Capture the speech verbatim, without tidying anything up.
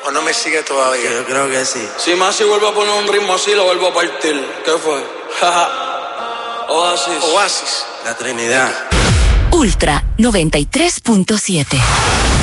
¿O no me sigue todavía? Yo creo que sí. Si Masi vuelve a poner un ritmo así, lo vuelvo a partir. ¿Qué fue? Oasis. Oasis. La Trinidad. Ultra noventa y tres punto siete.